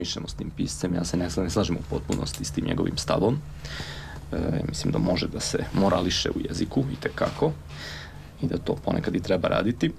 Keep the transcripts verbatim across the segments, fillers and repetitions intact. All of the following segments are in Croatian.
mišljamo s tim piscem, ja se ne, ne slažem u potpunosti s tim njegovim stavom. E, mislim da može da se morališe u jeziku i tekako i da to ponekad i treba raditi.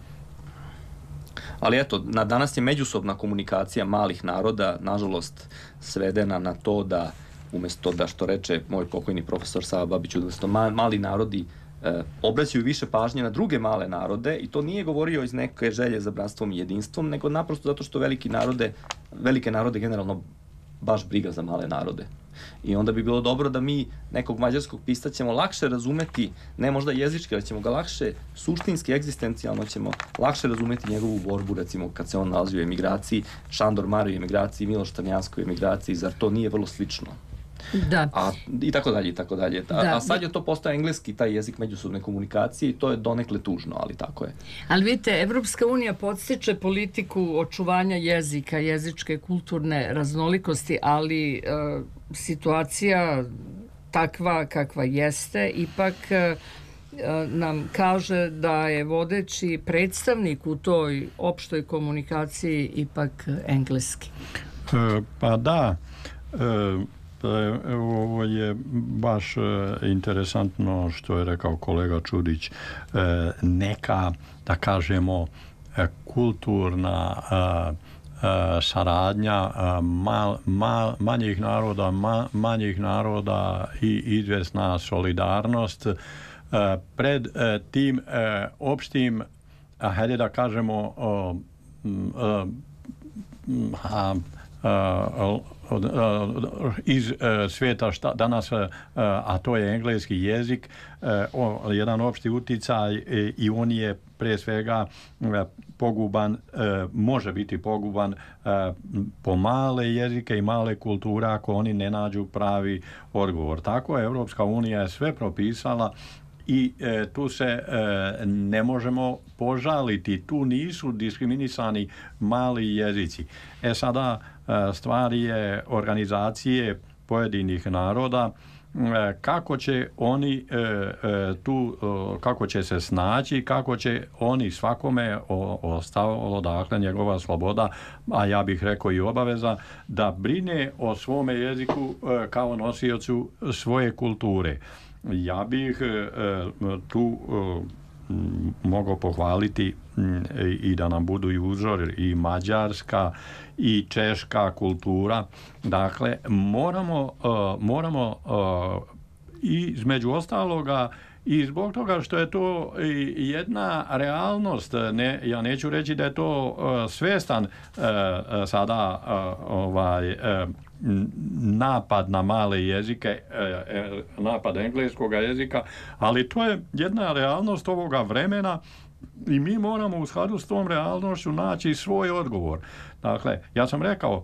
Ali eto, na danas je međusobna komunikacija malih naroda, nažalost, svedena na to da, umjesto da, što reče moj pokojni profesor Sava Babić, da mali narodi e, obraćaju više pažnje na druge male narode, i to nije govorio iz neke želje za bratstvom i jedinstvom, nego naprosto zato što veliki narode, velike narode generalno baš briga za male narode. I onda bi bilo dobro da mi nekog mađarskog pisca ćemo lakše razumeti, ne možda jezički, ali ćemo ga lakše, suštinski, egzistencijalno ćemo lakše razumeti njegovu borbu, recimo kad se on nalazi u emigraciji, Šandor Mare u emigraciji, Miloš Crnjanski u emigraciji, zar to nije vrlo slično? Da. A, i tako dalje, i tako dalje. A, da. a sad je to postao engleski, taj jezik međusobne komunikacije, i to je donekle tužno, ali tako je. Ali vidite, Evropska unija podstiče politiku očuvanja jezika, jezičke, kulturne raznolikosti, ali e, situacija takva kakva jeste, ipak e, nam kaže da je vodeći predstavnik u toj opštoj komunikaciji ipak engleski. E, pa da, e, ovo je baš interesantno što je rekao kolega Čudić. Neka, da kažemo, kulturna saradnja mal, mal, manjih naroda, mal, manjih naroda i izvjesna solidarnost pred tim opštim, hajde da kažemo, a, a, iz svijeta šta danas, a to je engleski jezik, jedan opšti uticaj, i on je pre svega poguban, može biti poguban po male jezike i male kulture ako oni ne nađu pravi odgovor. Tako je Evropska unija sve propisala i e, tu se e, ne možemo požaliti, tu nisu diskriminisani mali jezici. E sada e, stvari je organizacije pojedinih naroda, e, kako će oni e, e, tu, e, kako će se snaći, kako će oni svakome ostalo, dakle njegova sloboda, a ja bih rekao i obaveza, da brine o svome jeziku e, kao nosiocu svoje kulture. Ja bih e, tu e, mogao pohvaliti e, i da nam budu i uzor i mađarska i češka kultura. Dakle, moramo, e, moramo e, i između ostaloga i zbog toga što je to jedna realnost, ne, ja neću reći da je to uh, svjestan uh, sada uh, ovaj uh, napad na male jezike, uh, napad engleskog jezika, ali to je jedna realnost ovoga vremena i mi moramo u skladu s tom realnošću naći svoj odgovor. Dakle, ja sam rekao,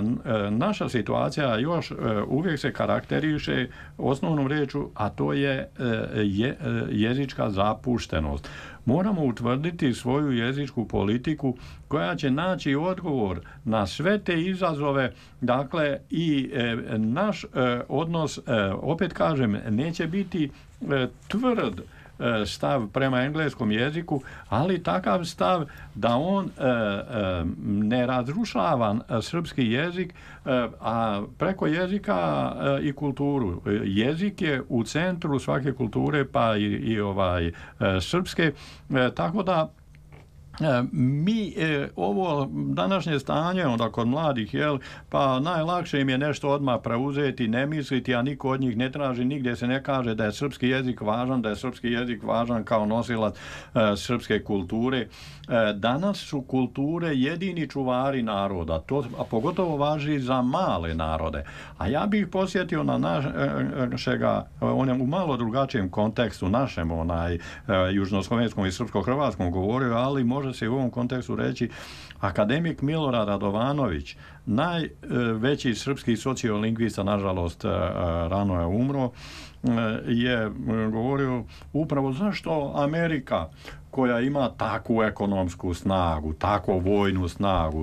naša situacija još uvijek se karakteriše osnovnom riječu, a to je jezička zapuštenost. Moramo utvrditi svoju jezičku politiku koja će naći odgovor na sve te izazove. Dakle, i naš odnos, opet kažem, neće biti tvrd stav prema engleskom jeziku, ali takav stav da on e, e, ne razrušava srpski jezik, e, a preko jezika e, i kulturu. Jezik je u centru svake kulture, pa i, i ovaj e, srpske, e, tako da mi e, ovo današnje stanje onda kod mladih, jel, pa najlakše im je nešto odmah preuzeti, ne misliti, a niko od njih ne traži, nigdje se ne kaže da je srpski jezik važan, da je srpski jezik važan kao nosilac e, srpske kulture. E, danas su kulture jedini čuvari naroda, to a pogotovo važi za male narode. A ja bih posjetio na našega, onem u malo drugačijem kontekstu, našem onaj e, južnoslovenskom i srpsko-hrvatskom govorio, ali može se u ovom kontekstu reći akademik Milorad Radovanović, najveći srpski sociolingvista, nažalost rano je umro, je govorio upravo zašto Amerika, koja ima takvu ekonomsku snagu, takvu vojnu snagu,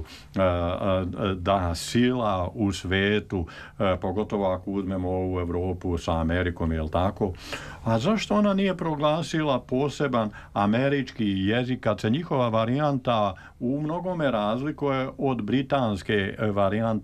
da sila u svetu, pogotovo ako uzmemo ovu Evropu sa Amerikom, je li tako? A zašto ona nije proglasila poseban američki jezik, kad se njihova varijanta u mnogome razlikuje od britanske varijante